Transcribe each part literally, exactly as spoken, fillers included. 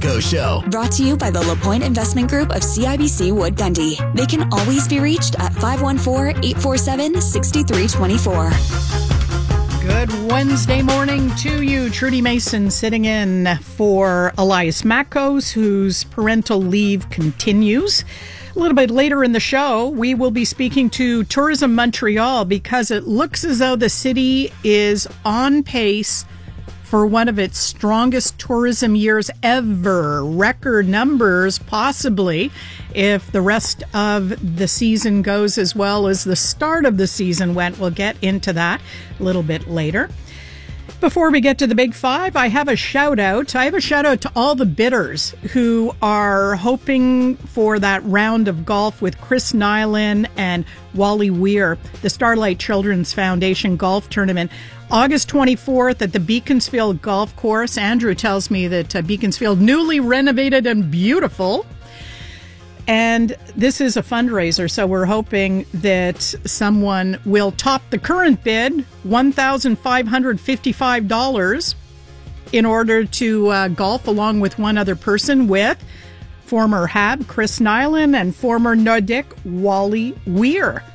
Echo Show. Brought to you by the LaPointe Investment Group of C I B C Wood Gundy. They can always be reached at five one four, eight four seven, six three two four. Good Wednesday morning to you. Trudy Mason sitting in for Elias Mackos, whose parental leave continues. A little bit later in the show, we will be speaking to Tourism Montreal because it looks as though the city is on pace for one of its strongest tourism years ever. Record numbers, possibly, if the rest of the season goes as well as the start of the season went. We'll get into that a little bit later. Before we get to the big five, I have a shout out. I have a shout out to all the bidders who are hoping for that round of golf with Chris Nyland and Wally Weir, the Starlight Children's Foundation golf tournament. August twenty-fourth at the Beaconsfield Golf Course. Andrew tells me that uh, Beaconsfield, newly renovated and beautiful. And this is a fundraiser, so we're hoping that someone will top the current bid, one thousand five hundred fifty-five dollars, in order to uh, golf along with one other person with former H A B Chris Nyland and former Nordic Wally Weir.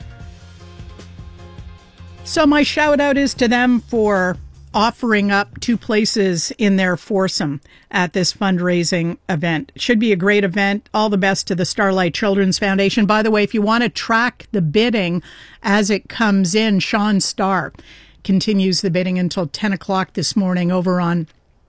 So my shout out is to them for offering up two places in their foursome at this fundraising event. Should be a great event. All the best to the Starlight Children's Foundation. By the way, if you want to track the bidding as it comes in, Sean Starr continues the bidding until ten o'clock this morning over on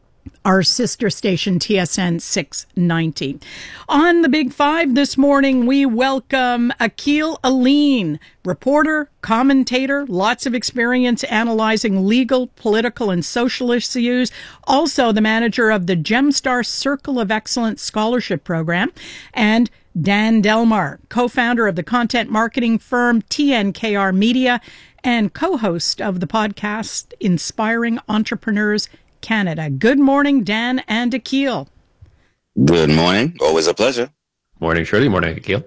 our sister station, T S N six ninety. On the Big Five this morning, we welcome Akil Aline, reporter, commentator, lots of experience analyzing legal, political, and social issues. Also the manager of the Gemstar Circle of Excellence Scholarship Program. And Dan Delmar, co-founder of the content marketing firm T N K R Media and co-host of the podcast Inspiring Entrepreneurs Canada. Good morning, Dan and Akil. Good morning. Always a pleasure. Morning, Shirley. Morning, Akil.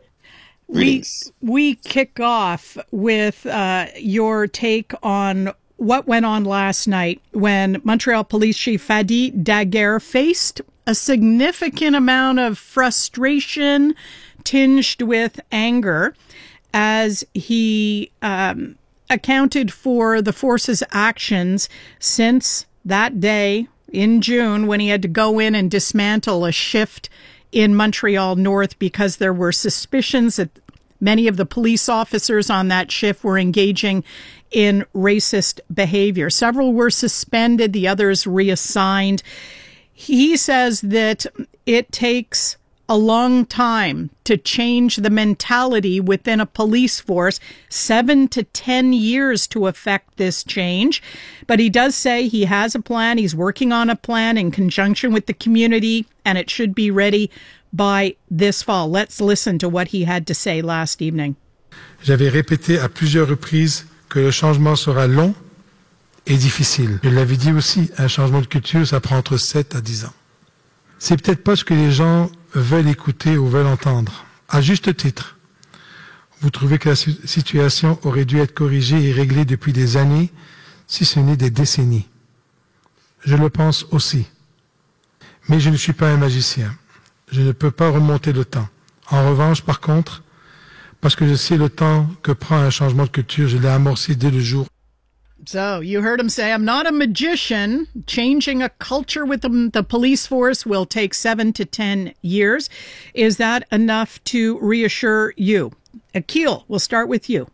We, we kick off with uh, your take on what went on last night when Montreal Police Chief Fadi Daguerre faced a significant amount of frustration tinged with anger as he um, accounted for the force's actions since that day in June when he had to go in and dismantle a shift in Montreal North because there were suspicions that many of the police officers on that shift were engaging in racist behavior. Several were suspended, the others reassigned. He says that it takes a long time to change the mentality within a police force, seven to ten years to effect this change. But he does say he has a plan. He's working on a plan in conjunction with the community, and it should be ready by this fall. Let's listen to what he had to say last evening. J'avais répété à plusieurs reprises que le changement sera long et difficile. Je l'avais dit aussi, un changement de culture, ça prend entre sept à dix ans. C'est peut-être pas ce que les gens veulent écouter ou veulent entendre. À juste titre, vous trouvez que la situation aurait dû être corrigée et réglée depuis des années, si ce n'est des décennies. Je le pense aussi. Mais je ne suis pas un magicien. Je ne peux pas remonter le temps. En revanche, par contre, parce que je sais le temps que prend un changement de culture, je l'ai amorcé dès le jour. So you heard him say, I'm not a magician. Changing a culture with the, the police force will take seven to ten years. Is that enough to reassure you? Akil, we'll start with you.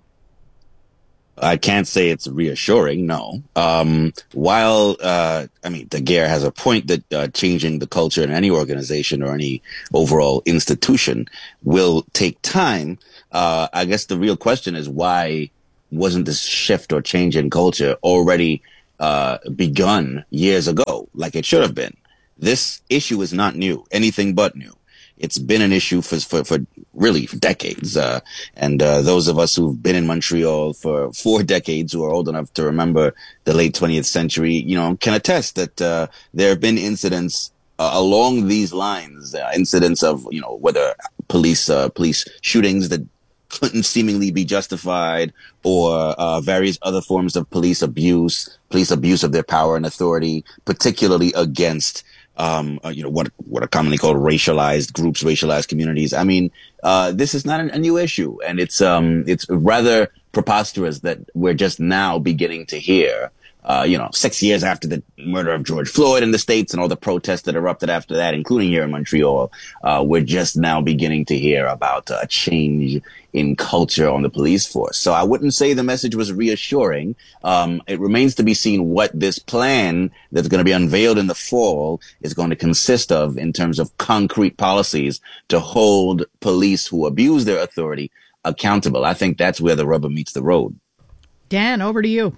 I can't say it's reassuring, no. Um, while, uh, I mean, Daguerre has a point that uh, changing the culture in any organization or any overall institution will take time. Uh, I guess the real question is why wasn't this shift or change in culture already uh, begun years ago, like it should have been? This issue is not new, anything but new. It's been an issue for for, for really for decades. Uh, and uh, those of us who've been in Montreal for four decades, who are old enough to remember the late twentieth century, you know, can attest that uh, there have been incidents uh, along these lines, uh, incidents of, you know, whether police uh, police shootings that couldn't seemingly be justified, or uh, various other forms of police abuse, police abuse of their power and authority, particularly against um, uh, you know, what what are commonly called racialized groups, racialized communities. I mean, uh, this is not an, a new issue, and it's um, it's rather preposterous that we're just now beginning to hear. Uh, you know, six years after the murder of George Floyd in the States and all the protests that erupted after that, including here in Montreal, uh, we're just now beginning to hear about a change in culture on the police force. So I wouldn't say the message was reassuring. Um, it remains to be seen what this plan that's going to be unveiled in the fall is going to consist of in terms of concrete policies to hold police who abuse their authority accountable. I think that's where the rubber meets the road. Dan, over to you.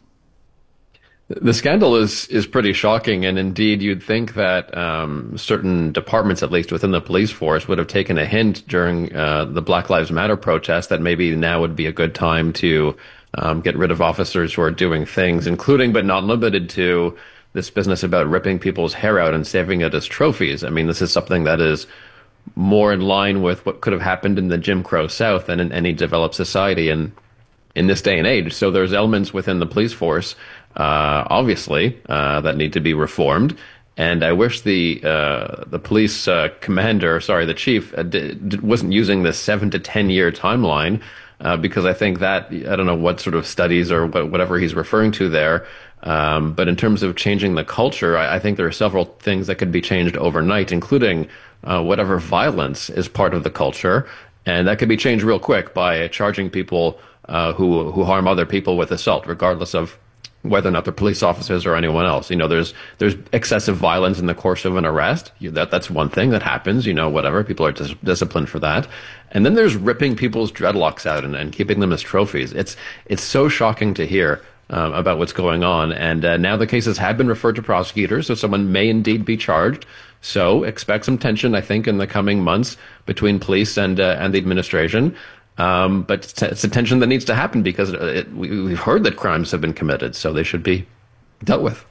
The scandal is is pretty shocking, and indeed you'd think that um, certain departments, at least within the police force, would have taken a hint during uh, the Black Lives Matter protest that maybe now would be a good time to um, get rid of officers who are doing things, including but not limited to this business about ripping people's hair out and saving it as trophies. I mean, this is something that is more in line with what could have happened in the Jim Crow South than in any developed society in, in this day and age. So there's elements within the police force Uh, obviously, uh, that need to be reformed. And I wish the uh, the police uh, commander, sorry, the chief, uh, d- d- wasn't using this seven to ten year timeline, uh, because I think that, I don't know what sort of studies or what, whatever he's referring to there. Um, but in terms of changing the culture, I, I think there are several things that could be changed overnight, including uh, whatever violence is part of the culture. And that could be changed real quick by charging people uh, who who harm other people with assault, regardless of whether or not they're police officers or anyone else. You know, there's there's excessive violence in the course of an arrest. You, that that's one thing that happens. You know, whatever, people are dis- disciplined for that. And then there's ripping people's dreadlocks out and, and keeping them as trophies. It's it's so shocking to hear um, about what's going on. And uh, now the cases have been referred to prosecutors, so someone may indeed be charged. So expect some tension, I think, in the coming months between police and uh, and the administration. Um, but it's, it's a tension that needs to happen because it, we, we've heard that crimes have been committed, so they should be dealt with.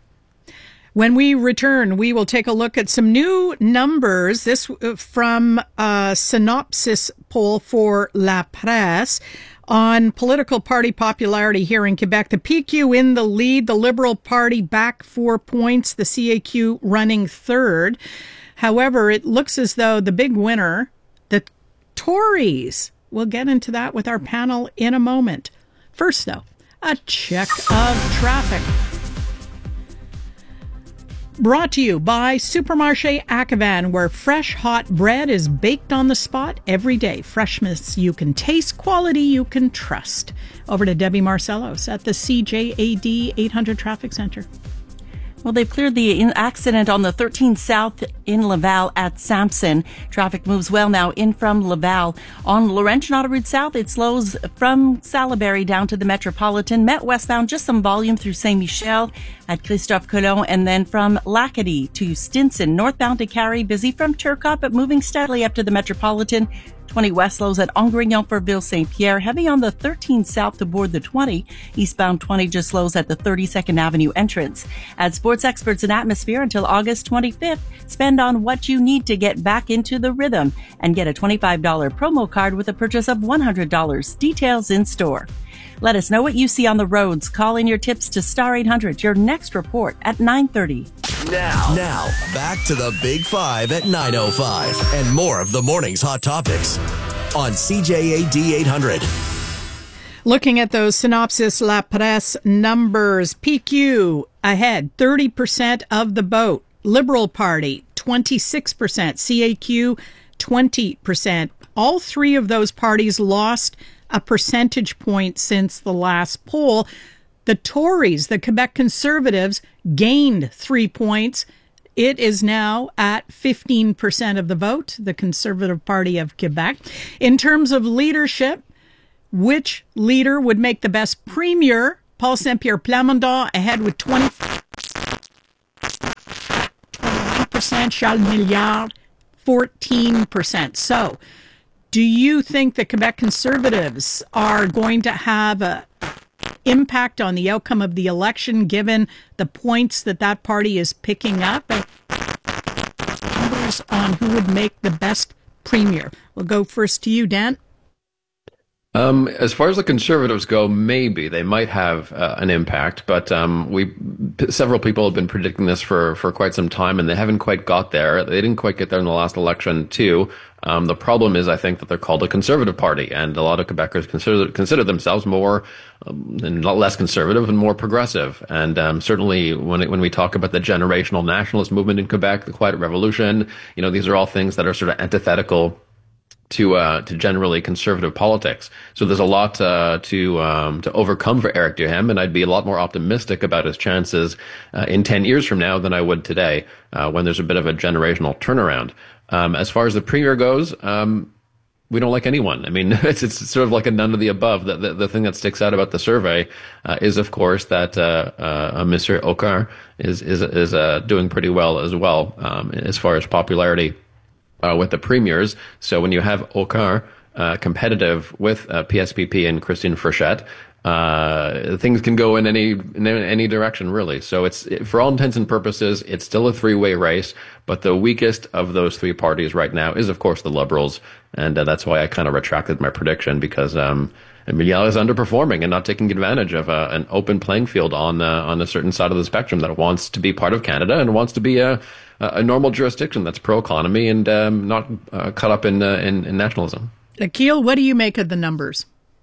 When we return, we will take a look at some new numbers. This from a Synopsis poll for La Presse on political party popularity here in Quebec. The P Q in the lead, the Liberal Party back four points, the C A Q running third. However, it looks as though the big winner, the Tories. We'll get into that with our panel in a moment. First, though, a check of traffic. Brought to you by Supermarché Accavan, where fresh, hot bread is baked on the spot every day. Freshness you can taste, quality you can trust. Over to Debbie Marcellos at the C J A D eight hundred Traffic Center. Well, they've cleared the accident on the thirteen South in Laval at Sampson. Traffic moves well now in from Laval. On Laurentian Autoroute South, it slows from Salaberry down to the Metropolitan. Met westbound, just some volume through Saint-Michel at Christophe Colomb, and then from Lacadie to Stinson. Northbound to Carrie, busy from Turcotte, but moving steadily up to the Metropolitan. twenty west slows at Angrignon for Ville Saint-Pierre. Heavy on the thirteen south to board the twenty. Eastbound twenty just slows at the thirty-second Avenue entrance. At Sports Experts and Atmosphere until August twenty-fifth, spend on what you need to get back into the rhythm and get a twenty-five dollars promo card with a purchase of one hundred dollars. Details in store. Let us know what you see on the roads. Call in your tips to Star eight hundred. Your next report at nine thirty. Now, now, back to the Big Five at nine oh five and more of the morning's hot topics on C J A D eight hundred. Looking at those Synopsis La Presse numbers, P Q ahead, thirty percent of the vote. Liberal Party, twenty-six percent. C A Q, twenty percent. All three of those parties lost a percentage point since the last poll. The Tories, the Quebec Conservatives, gained three points. It is now at fifteen percent of the vote, the Conservative Party of Quebec. In terms of leadership, which leader would make the best premier? Paul Saint-Pierre Plamondon ahead with twenty percent. Charles Milliard, fourteen percent. So, do you think the Quebec Conservatives are going to have a impact on the outcome of the election, given the points that that party is picking up? And numbers on who would make the best premier. We'll go first to you, Dan. Um, as far as the Conservatives go, maybe they might have uh, an impact, but um, we p- several people have been predicting this for for quite some time, and they haven't quite got there. They didn't quite get there in the last election, too. Um, the problem is, I think, that they're called a Conservative Party, and a lot of Quebecers consider consider themselves more um, and less conservative and more progressive. And um, certainly, when it, when we talk about the generational nationalist movement in Quebec, the Quiet Revolution, you know, these are all things that are sort of antithetical to uh, to generally conservative politics. So there's a lot uh, to um, to overcome for Eric Duhem, and I'd be a lot more optimistic about his chances uh, in ten years from now than I would today, uh, when there's a bit of a generational turnaround. Um, as far as the premier goes, um, we don't like anyone. I mean, it's, it's sort of like a none of the above. The, the, the thing that sticks out about the survey uh, is, of course, that uh, uh, Monsieur Aucoin is is is uh, doing pretty well as well, um, as far as popularity Uh, with the premiers. So when you have Aucoin uh, competitive with uh, P S P P and Christine Frechette, uh, things can go in any in any direction, really. So it's, for all intents and purposes, it's still a three-way race, but the weakest of those three parties right now is, of course, the Liberals, and uh, that's why I kind of retracted my prediction, because um, Emilial is underperforming and not taking advantage of uh, an open playing field on uh, on a certain side of the spectrum that wants to be part of Canada and wants to be a a normal jurisdiction that's pro-economy and um, not uh, caught up in, uh, in in nationalism. Akil, what do you make of the numbers?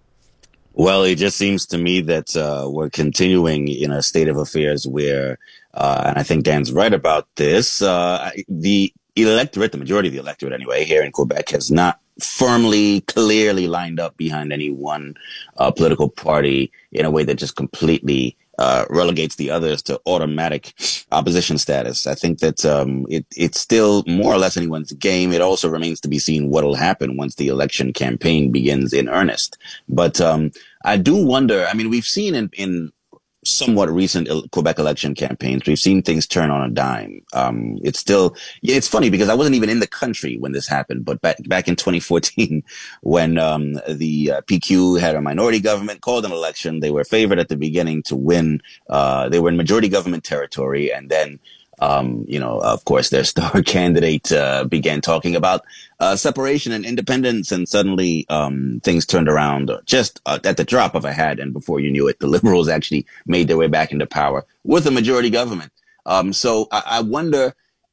Well, it just seems to me that uh, we're continuing in a state of affairs where, uh, and I think Dan's right about this, uh, the electorate, the majority of the electorate anyway, here in Quebec has not firmly, clearly lined up behind any one uh, political party in a way that just completely uh, relegates the others to automatic opposition status. I think that um, it, it's still more or less anyone's game. It also remains to be seen what will happen once the election campaign begins in earnest. But um, I do wonder, I mean, we've seen in, in somewhat recent Quebec election campaigns, we've seen things turn on a dime. Um, it's still, yeah, it's funny because I wasn't even in the country when this happened, but back, back in twenty fourteen, when, um, the uh, P Q had a minority government, called an election, they were favored at the beginning to win. Uh, they were in majority government territory, and then Um, you know, of course, their star candidate uh, began talking about uh, separation and independence, and suddenly um, things turned around just uh, at the drop of a hat. And before you knew it, the Liberals actually made their way back into power with a majority government. Um, so I, I wonder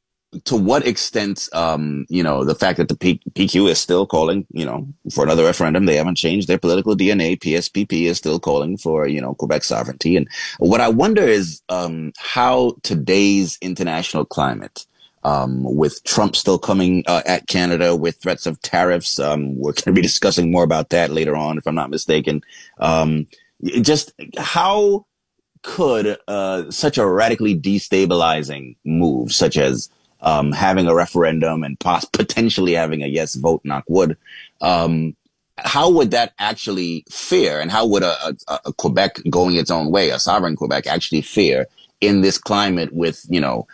to what extent, um, you know, the fact that the P- PQ is still calling, you know, for another referendum. They haven't changed their political D N A. P S P P is still calling for, you know, Quebec sovereignty. And what I wonder is um, how today's international climate, um, with Trump still coming uh, at Canada with threats of tariffs, um, we're going to be discussing more about that later on, if I'm not mistaken. Um, just how could uh, such a radically destabilizing move, such as Um, having a referendum and pos- potentially having a yes vote, knock wood, um, how would that actually fare? And how would a, a, a Quebec going its own way, a sovereign Quebec, actually fare in this climate with, you know,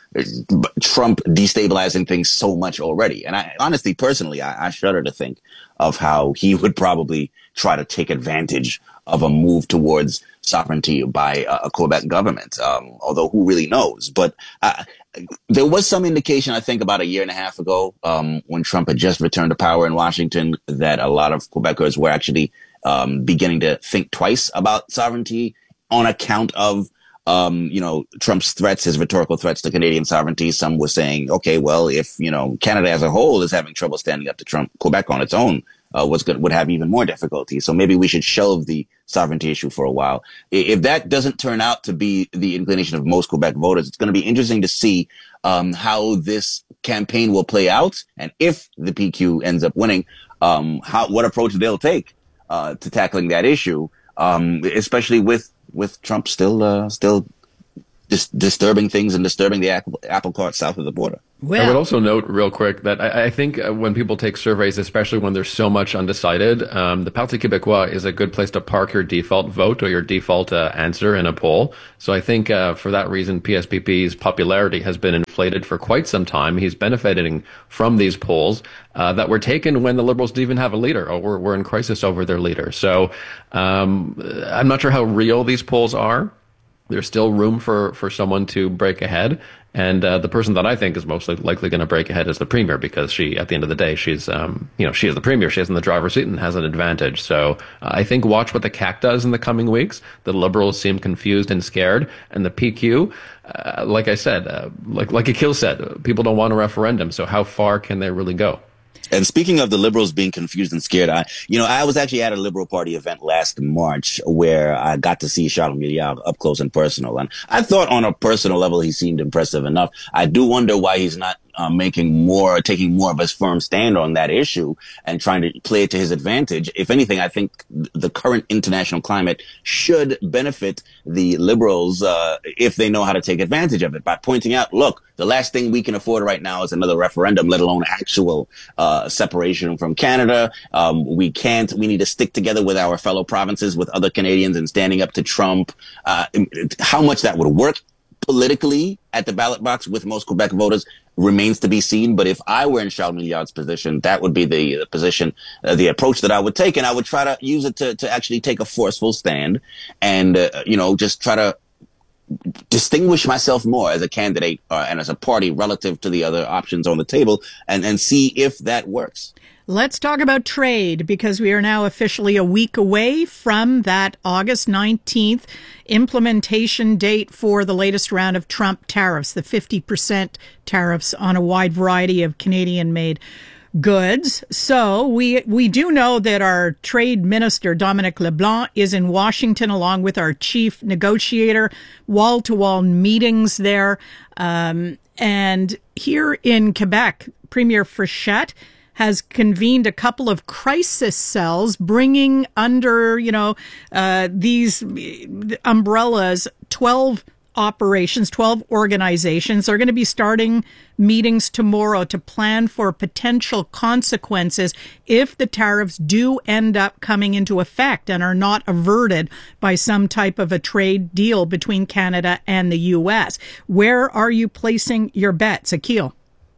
Trump destabilizing things so much already? And I honestly, personally, I, I shudder to think of how he would probably try to take advantage of a move towards sovereignty by a, a Quebec government, um, although who really knows? But uh, there was some indication, I think, about a year and a half ago, um, when Trump had just returned to power in Washington, that a lot of Quebecers were actually um, beginning to think twice about sovereignty on account of, um, you know, Trump's threats, his rhetorical threats to Canadian sovereignty. Some were saying, okay, well, if, you know, Canada as a whole is having trouble standing up to Trump, Quebec on its own Uh, was good, would have even more difficulty. So maybe we should shelve the sovereignty issue for a while. If that doesn't turn out to be the inclination of most Quebec voters, it's going to be interesting to see um, how this campaign will play out, and if the P Q ends up winning, um, how what approach they'll take uh, to tackling that issue, um, especially with with Trump still uh, still dis- disturbing things and disturbing the apple, apple cart south of the border. Well, I would also note real quick that I, I think when people take surveys, especially when there's so much undecided, um, the Parti Québécois is a good place to park your default vote or your default uh, answer in a poll. So I think uh, for that reason, P S P P's popularity has been inflated for quite some time. He's benefiting from these polls uh, that were taken when the Liberals didn't even have a leader or were, were in crisis over their leader. So um, I'm not sure how real these polls are. There's still room for, for someone to break ahead. And uh, the person that I think is most likely going to break ahead is the premier, because she, at the end of the day, she's, um, you know, she is the premier. She is in the driver's seat and has an advantage. So uh, I think watch what the C A Q does in the coming weeks. The Liberals seem confused and scared, and the P Q, uh, like I said, uh, like like Akil said, people don't want a referendum. So how far can they really go? And speaking of the Liberals being confused and scared, I, you know, I was actually at a Liberal Party event last March where I got to see Charles Milliard up close and personal. And I thought on a personal level, he seemed impressive enough. I do wonder why he's not uh, making more, taking more of a firm stand on that issue and trying to play it to his advantage. If anything, I think the current international climate should benefit the Liberals uh, if they know how to take advantage of it by pointing out, look, the last thing we can afford right now is another referendum, let alone actual uh, separation from Canada. Um, we can't, we need to stick together with our fellow provinces, with other Canadians, and standing up to Trump. Uh, how much that would work politically at the ballot box with most Quebec voters remains to be seen. But if I were in Charles Milliard's position, that would be the, the position, uh, the approach that I would take. And I would try to use it to, to actually take a forceful stand and, uh, you know, just try to distinguish myself more as a candidate uh, and as a party relative to the other options on the table, and, and see if that works. Let's talk about trade, because we are now officially a week away from that August nineteenth implementation date for the latest round of Trump tariffs, the fifty percent tariffs on a wide variety of Canadian-made goods. So we we do know that our trade minister, Dominic LeBlanc, is in Washington along with our chief negotiator, wall-to-wall meetings there. Um, and here in Quebec, Premier Frechette has convened a couple of crisis cells, bringing under, you know, uh, these umbrellas, twelve operations, twelve organizations. They're going to be starting meetings tomorrow to plan for potential consequences if the tariffs do end up coming into effect and are not averted by some type of a trade deal between Canada and the U S. Where are you placing your bets, Akil?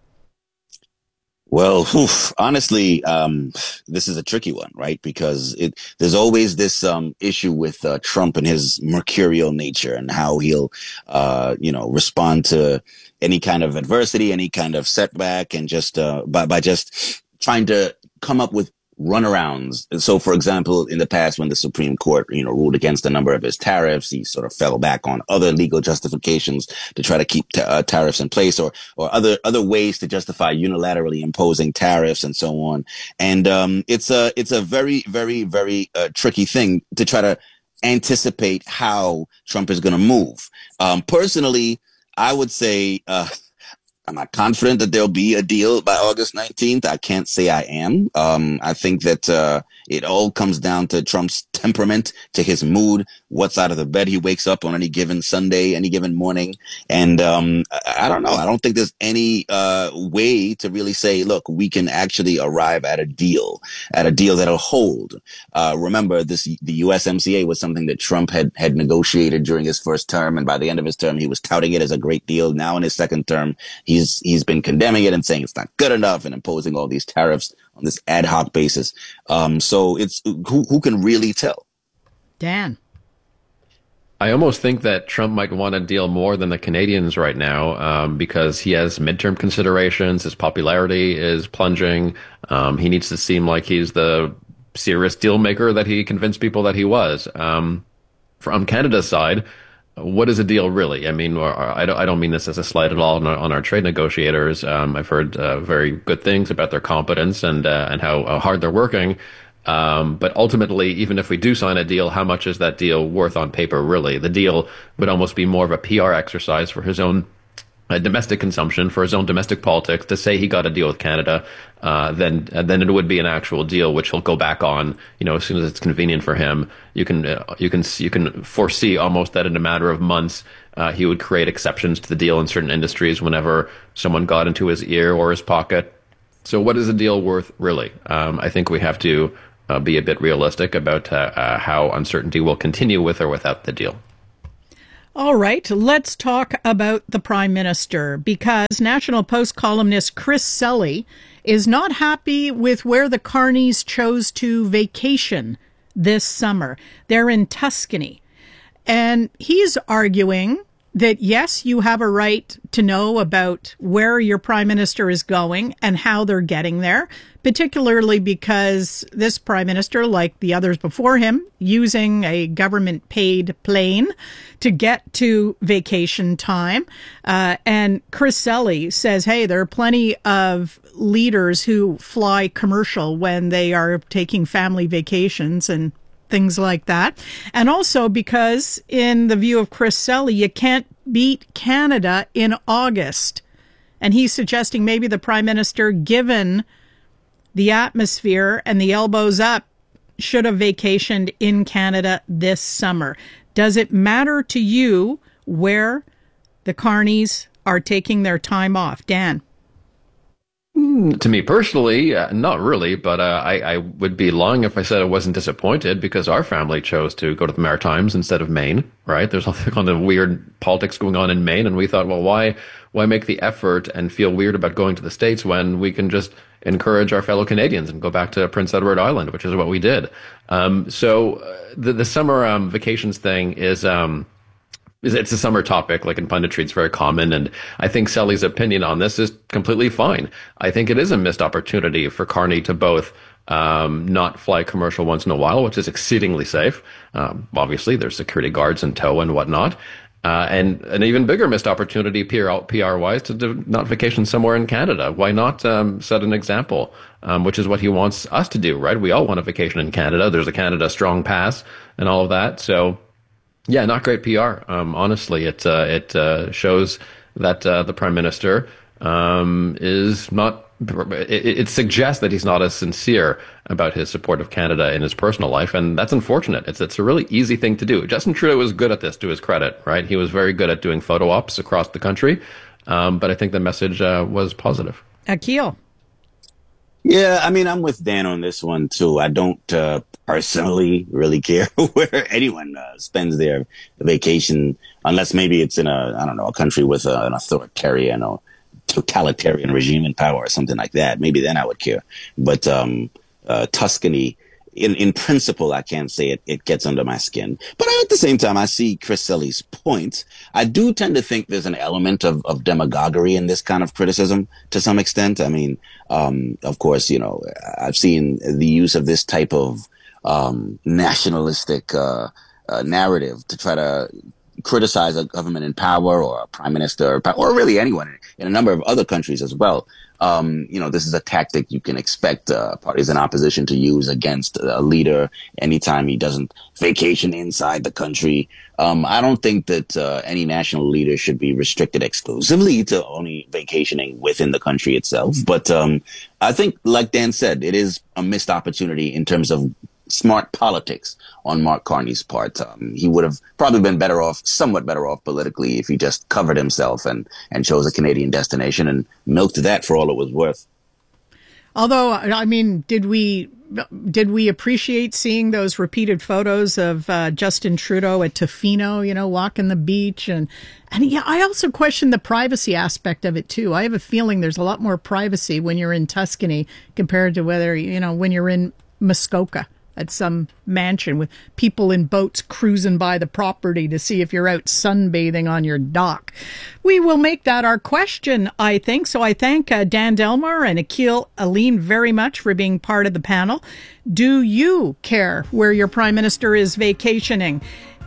Well, oof, honestly, um, this is a tricky one, right? Because it, there's always this um, issue with uh, Trump and his mercurial nature and how he'll, uh, you know, respond to any kind of adversity, any kind of setback, and just uh, by by just trying to come up with runarounds. And so, for example, in the past, when the Supreme Court, you know, ruled against a number of his tariffs, he sort of fell back on other legal justifications to try to keep t- uh, tariffs in place, or or other other ways to justify unilaterally imposing tariffs and so on. And um, it's a it's a very very very uh, tricky thing to try to anticipate how Trump is going to move. Um, personally, I would say. Uh, I'm not confident that there'll be a deal by August nineteenth. I can't say I am. Um, I think that uh, it all comes down to Trump's temperament, to his mood, what side of the bed he wakes up on any given Sunday, any given morning. And um, I, I don't know. I don't think there's any uh, way to really say, look, we can actually arrive at a deal, at a deal that'll hold. Uh, remember, this the U S M C A was something that Trump had, had negotiated during his first term. And by the end of his term, he was touting it as a great deal. Now in his second term, he's He's been condemning it and saying it's not good enough and imposing all these tariffs on this ad hoc basis. Um, so it's who, who can really tell? Dan. I almost think that Trump might want to deal more than the Canadians right now, um, because he has midterm considerations. His popularity is plunging. Um, he needs to seem like he's the serious deal maker that he convinced people that he was. Um, from Canada's side, what is a deal really? I mean, I don't, I don't mean this as a slight at all on our, on our trade negotiators. Um, I've heard uh, very good things about their competence and uh, and how uh, hard they're working. Um, but ultimately, even if we do sign a deal, how much is that deal worth on paper really? The deal would almost be more of a P R exercise for his own uh, domestic consumption, for his own domestic politics, to say he got a deal with Canada, uh, then uh, then it would be an actual deal, which he'll go back on, you know, as soon as it's convenient for him. You can uh, you can you can foresee almost that in a matter of months, uh, he would create exceptions to the deal in certain industries whenever someone got into his ear or his pocket. So, what is a deal worth really? Um, I think we have to uh, be a bit realistic about uh, uh, how uncertainty will continue with or without the deal. All right, let's talk about the Prime Minister, because National Post columnist Chris Selly is not happy with where the Carneys chose to vacation this summer. They're in Tuscany. And he's arguing that, yes, you have a right to know about where your prime minister is going and how they're getting there, particularly because this prime minister, like the others before him, using a government-paid plane to get to vacation time. Uh, and Chris Selle says, hey, there are plenty of leaders who fly commercial when they are taking family vacations and things like that. And also because, in the view of Chris Selle, you can't beat Canada in August. And he's suggesting maybe the Prime Minister, given the atmosphere and the elbows up, should have vacationed in Canada this summer. Does it matter to you where the Carneys are taking their time off? Dan? To me personally, uh, not really, but uh, I, I would be lying if I said I wasn't disappointed, because our family chose to go to the Maritimes instead of Maine, right? There's all kind of weird politics going on in Maine, and we thought, well, why why make the effort and feel weird about going to the States when we can just encourage our fellow Canadians and go back to Prince Edward Island, which is what we did. Um, so uh, the, the summer um, vacations thing is... Um, It's a summer topic, like in punditry, it's very common. And I think Selle's opinion on this is completely fine. I think it is a missed opportunity for Carney to both um, not fly commercial once in a while, which is exceedingly safe. Um, obviously, there's security guards in tow and whatnot. Uh, and an even bigger missed opportunity P R-wise to do not vacation somewhere in Canada. Why not um, set an example, um, which is what he wants us to do, right? We all want a vacation in Canada. There's a Canada Strong Pass and all of that. So... yeah, not great P R. Um, honestly, it uh, it uh, shows that uh, the Prime Minister um, is not. It, it suggests that he's not as sincere about his support of Canada in his personal life, and that's unfortunate. It's it's a really easy thing to do. Justin Trudeau was good at this, to his credit, right? He was very good at doing photo ops across the country, um, but I think the message uh, was positive. Akil. Yeah, I mean, I'm with Dan on this one, too. I don't uh, personally really care where anyone uh, spends their vacation, unless maybe it's in a, I don't know, a country with a, an authoritarian or totalitarian regime in power or something like that. Maybe then I would care. But um, uh, Tuscany, in, in principle, I can't say it, it gets under my skin. But at the same time, I see Chris Selle's point. I do tend to think there's an element of, of demagoguery in this kind of criticism to some extent. I mean, um, of course, you know, I've seen the use of this type of um, nationalistic uh, uh, narrative to try to criticize a government in power or a prime minister or, or really anyone in a number of other countries as well. Um, you know, this is a tactic you can expect uh, parties in opposition to use against a leader anytime he doesn't vacation inside the country. Um, I don't think that uh, any national leader should be restricted exclusively to only vacationing within the country itself. But um, I think, like Dan said, it is a missed opportunity in terms of smart politics on Mark Carney's part. Um, he would have probably been better off, somewhat better off politically, if he just covered himself and, and chose a Canadian destination and milked that for all it was worth. Although, I mean, did we did we appreciate seeing those repeated photos of uh, Justin Trudeau at Tofino, you know, walking the beach? And, and yeah, I also question the privacy aspect of it, too. I have a feeling there's a lot more privacy when you're in Tuscany compared to whether, you know, when you're in Muskoka at some mansion with people in boats cruising by the property to see if you're out sunbathing on your dock. We will make that our question, I think. So I thank uh, Dan Delmar and Akil Aline very much for being part of the panel. Do you care where your Prime Minister is vacationing?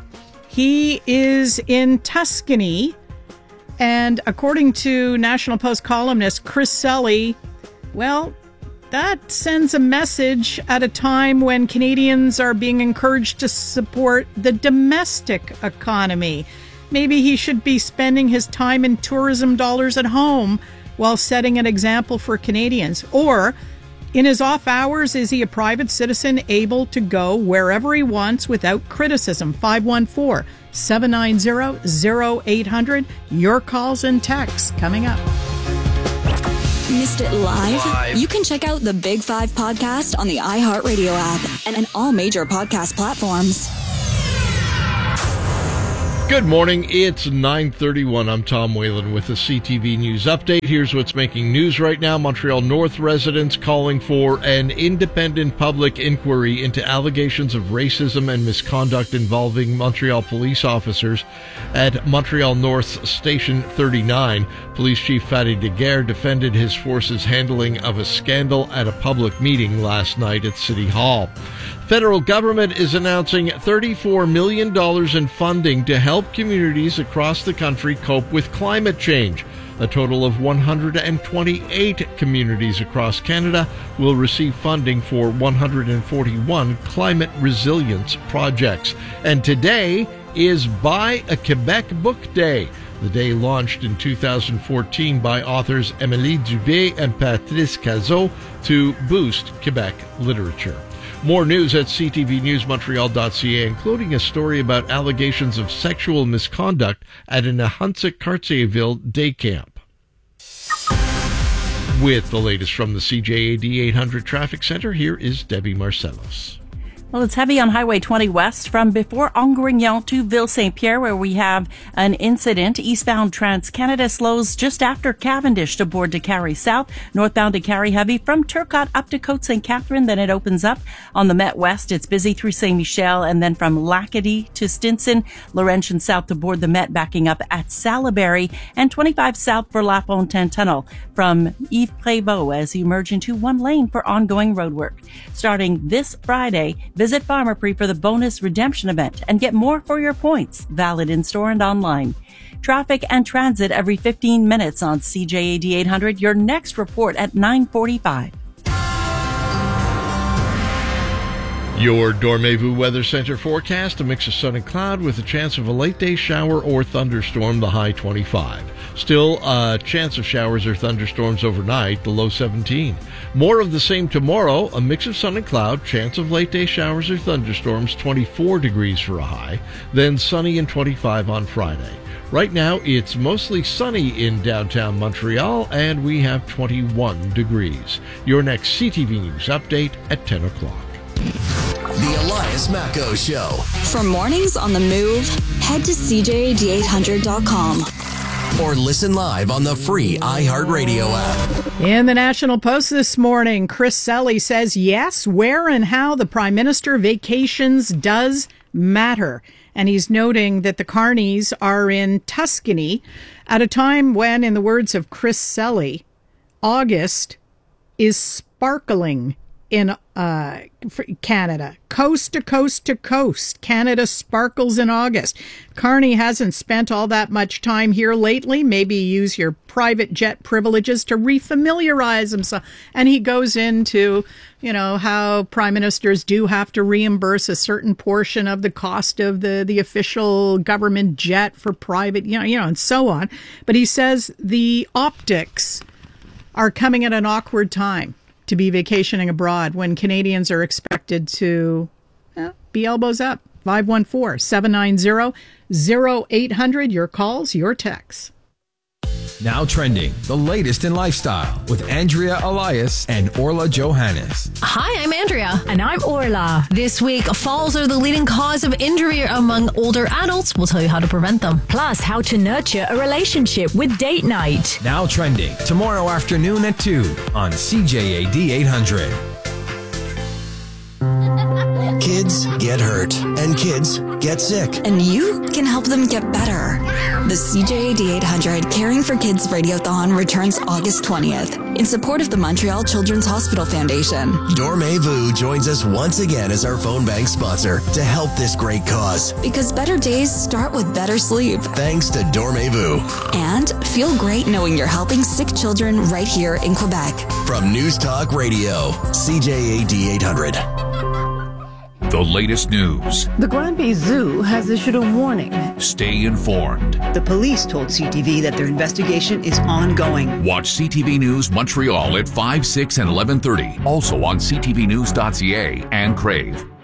He is in Tuscany, and according to National Post columnist Chris Selle, well, that sends a message at a time when Canadians are being encouraged to support the domestic economy. Maybe he should be spending his time in tourism dollars at home while setting an example for Canadians. Or, in his off hours, is he a private citizen able to go wherever he wants without criticism? five one four, seven nine zero, zero eight hundred. Your calls and texts coming up. Missed it live? live? You can check out the Big Five podcast on the iHeartRadio app and on all major podcast platforms. Good morning. It's nine thirty-one. I'm Tom Whalen with a C T V News update. Here's what's making news right now. Montreal North residents calling for an independent public inquiry into allegations of racism and misconduct involving Montreal police officers at Montreal North Station thirty-nine. Police Chief Fadi Daguerre defended his force's handling of a scandal at a public meeting last night at City Hall. Federal government is announcing thirty-four million dollars in funding to help communities across the country cope with climate change. A total of one hundred twenty-eight communities across Canada will receive funding for one hundred forty-one climate resilience projects. And today is Buy a Quebec Book Day. The day launched in two thousand fourteen by authors Émilie Dubé and Patrice Cazot to boost Quebec literature. More news at c t v news montreal dot c a, including a story about allegations of sexual misconduct at an Ahuntsic-Cartierville day camp. With the latest from the C J A D eight hundred Traffic Center, here is Debbie Marcellos. Well, it's heavy on Highway twenty West from before Angrignon to Ville-Saint-Pierre, where we have an incident. Eastbound Trans-Canada slows just after Cavendish to board to Carrie South. Northbound to Carrie heavy from Turcotte up to Côte-Saint Catherine. Then it opens up on the Met West. It's busy through Saint-Michel, and then from Lacadie to Stinson. Laurentian South to board the Met, backing up at Salaberry, and twenty-five South for La Fontaine Tunnel from Yves Prévost as you merge into one lane for ongoing roadwork. Starting this Friday, visit Pharmaprix for the bonus redemption event and get more for your points, valid in-store and online. Traffic and transit every fifteen minutes on C J A D eight hundred. Your next report at nine forty-five. Your Dormez-vous Weather Center forecast: a mix of sun and cloud with a chance of a late day shower or thunderstorm, the high twenty-five. Still a chance of showers or thunderstorms overnight, the low seventeen. More of the same tomorrow: a mix of sun and cloud, chance of late day showers or thunderstorms, twenty-four degrees for a high. Then sunny and twenty-five on Friday. Right now, it's mostly sunny in downtown Montreal, and we have twenty-one degrees. Your next C T V News update at ten o'clock. The Elias Macko Show. For mornings on the move, head to c j a d eight hundred dot com. Or listen live on the free iHeartRadio app. In the National Post this morning, Chris Selle says, yes, where and how the Prime Minister vacations does matter. And he's noting that the Carneys are in Tuscany at a time when, in the words of Chris Selle, August is sparkling in uh, Canada. Coast to coast to coast, Canada sparkles in August. Carney hasn't spent all that much time here lately. Maybe use your private jet privileges to refamiliarize himself. And he goes into, you know, how prime ministers do have to reimburse a certain portion of the cost of the, the official government jet for private, you know, you know, and so on. But he says the optics are coming at an awkward time to be vacationing abroad when Canadians are expected to eh, be elbows up. five one four, seven nine zero, zero eight hundred. Your calls, your texts. Now trending, the latest in lifestyle with Andrea Elias and Orla Johannes. Hi, I'm Andrea. And I'm Orla. This week, falls are the leading cause of injury among older adults. We'll tell you how to prevent them. Plus, how to nurture a relationship with Date Night. Now trending, tomorrow afternoon at two on C J A D eight hundred. Kids get hurt, and kids get sick. And you can help them get better. The C J A D eight hundred Caring for Kids Radiothon returns August twentieth in support of the Montreal Children's Hospital Foundation. Dormez-vous joins us once again as our phone bank sponsor to help this great cause. Because better days start with better sleep. Thanks to Dormez-vous. And feel great knowing you're helping sick children right here in Quebec. From News Talk Radio, C J A D eight hundred. The latest news. The Granby Zoo has issued a warning. Stay informed. The police told C T V that their investigation is ongoing. Watch C T V News Montreal at five, six, and eleven thirty. Also on c t v news dot c a and Crave.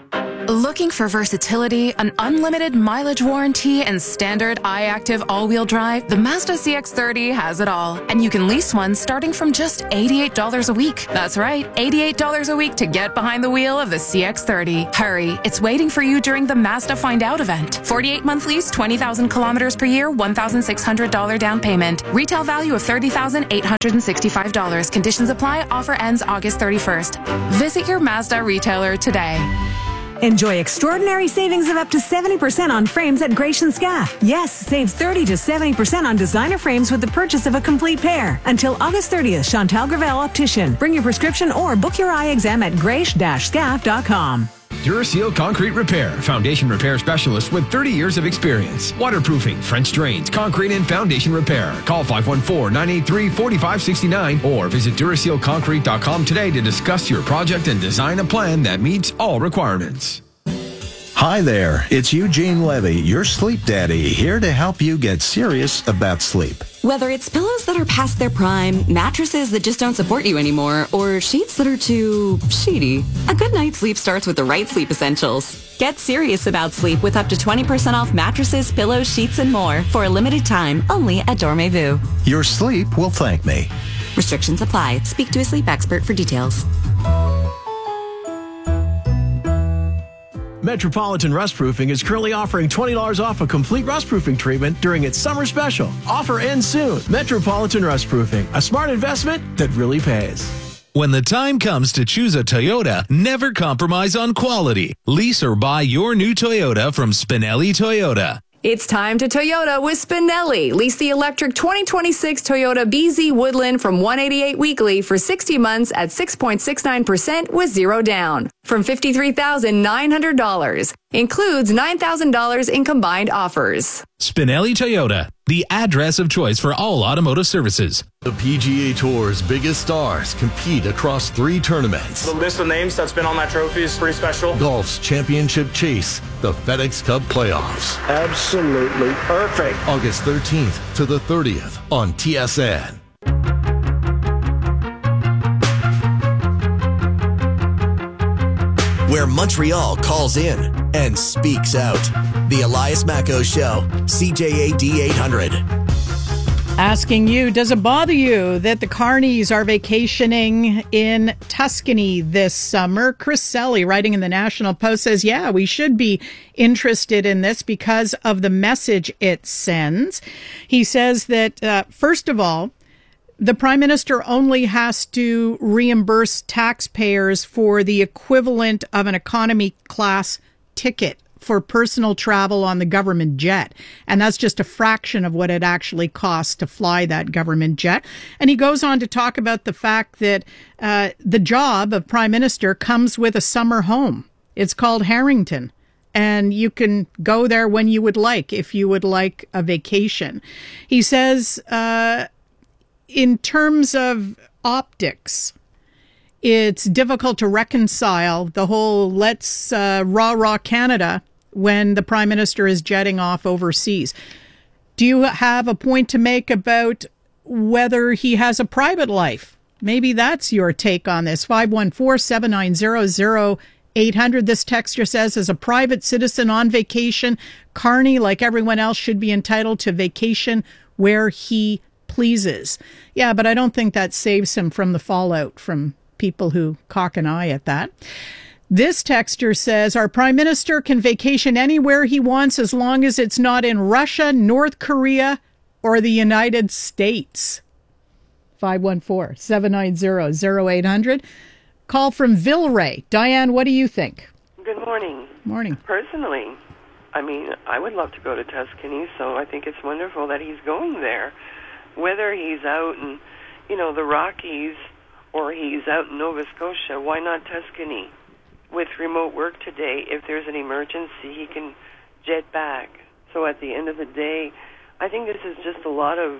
Looking for versatility, an unlimited mileage warranty, and standard iActive all-wheel drive? The Mazda C X thirty has it all, and you can lease one starting from just eighty-eight dollars a week. That's right, eighty-eight dollars a week to get behind the wheel of the C X thirty. Hurry, it's waiting for you during the Mazda Find Out event. forty-eight month lease, twenty thousand kilometers per year, one thousand six hundred dollars down payment. Retail value of thirty thousand eight hundred sixty-five dollars. Conditions apply. Offer ends August thirty-first. Visit your Mazda retailer today. Enjoy extraordinary savings of up to seventy percent on frames at Gratian Scaff. Yes, save thirty to seventy percent on designer frames with the purchase of a complete pair. Until August thirtieth, Chantal Gravel Optician. Bring your prescription or book your eye exam at grace dash scaff dot com. Duraseal Concrete Repair, foundation repair specialist with thirty years of experience. Waterproofing, French drains, concrete and foundation repair. Call five one four, nine eight three, four five six nine or visit Duraseal Concrete dot com today to discuss your project and design a plan that meets all requirements. Hi there, it's Eugene Levy, your sleep daddy, here to help you get serious about sleep. Whether it's pillows that are past their prime, mattresses that just don't support you anymore, or sheets that are too sheety, a good night's sleep starts with the right sleep essentials. Get serious about sleep with up to twenty percent off mattresses, pillows, sheets, and more for a limited time only at Dormez-vous. Your sleep will thank me. Restrictions apply. Speak to a sleep expert for details. Metropolitan Rust Proofing is currently offering twenty dollars off a complete rust proofing treatment during its summer special. Offer ends soon. Metropolitan Rust Proofing, a smart investment that really pays. When the time comes to choose a Toyota, never compromise on quality. Lease or buy your new Toyota from Spinelli Toyota. It's time to Toyota with Spinelli. Lease the electric twenty twenty-six Toyota B Z Woodland from one hundred eighty-eight weekly for sixty months at six point six nine percent with zero down from fifty-three thousand nine hundred dollars. Includes nine thousand dollars in combined offers. Spinelli Toyota, the address of choice for all automotive services. The P G A Tour's biggest stars compete across three tournaments. The list of names that's been on that trophy is pretty special. Golf's championship chase, the FedEx Cup playoffs. Absolutely perfect. August thirteenth to the thirtieth on T S N. Where Montreal calls in and speaks out. The Elias Macco Show, C J A D eight hundred. Asking you, does it bother you that the Carneys are vacationing in Tuscany this summer? Chris Selly, writing in the National Post, says, yeah, we should be interested in this because of the message it sends. He says that, uh, first of all, the Prime Minister only has to reimburse taxpayers for the equivalent of an economy class ticket for personal travel on the government jet. And that's just a fraction of what it actually costs to fly that government jet. And he goes on to talk about the fact that uh, the job of Prime Minister comes with a summer home. It's called Harrington. And you can go there when you would like, if you would like a vacation. He says, uh, in terms of optics, it's difficult to reconcile the whole let's uh, rah-rah Canada when the Prime Minister is jetting off overseas. Do you have a point to make about whether he has a private life? Maybe that's your take on this. five one four, seven nine zero, zero eight hundred. This texter says, as a private citizen on vacation, Carney, like everyone else, should be entitled to vacation where he pleases. Yeah, but I don't think that saves him from the fallout from people who cock an eye at that. This texter says, our Prime Minister can vacation anywhere he wants as long as it's not in Russia, North Korea, or the United States. five one four, seven nine zero, zero eight hundred. Call from Villeray. Diane, what do you think? Good morning. Morning. Personally, I mean, I would love to go to Tuscany, so I think it's wonderful that he's going there. Whether he's out in, you know, the Rockies or he's out in Nova Scotia, why not Tuscany? With remote work today, if there's an emergency, he can jet back. So at the end of the day, I think this is just a lot of,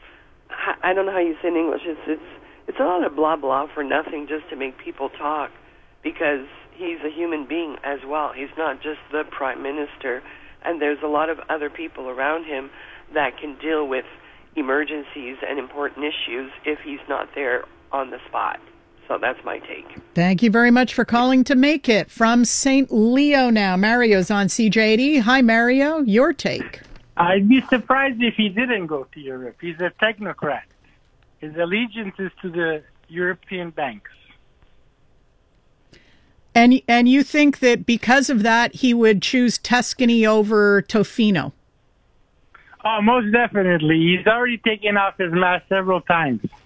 I don't know how you say in English, it's it's it's a lot of blah blah for nothing, just to make people talk, because he's a human being as well. He's not just the Prime Minister, and there's a lot of other people around him that can deal with emergencies and important issues if he's not there on the spot. So that's my take. Thank you very much for calling to make it. From Saint Leo now, Mario's on C J eighty. Hi, Mario. Your take. I'd be surprised if he didn't go to Europe. He's a technocrat. His allegiance is to the European banks. And and you think that because of that, he would choose Tuscany over Tofino? Oh, most definitely. He's already taken off his mask several times.